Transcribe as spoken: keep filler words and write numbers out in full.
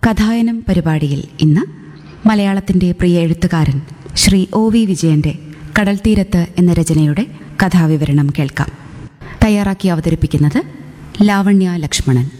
കഥായനം പരിപാടിയിൽ ഇന്ന് മലയാളത്തിൻ്റെ പ്രിയ എഴുത്തുകാരൻ ശ്രീ ഒ വി വിജയൻ്റെ കടൽത്തീരത്ത് എന്ന രചനയുടെ കഥാവിവരണം കേൾക്കാം. തയ്യാറാക്കി അവതരിപ്പിക്കുന്നത് ലാവണ്യ ലക്ഷ്മണൻ.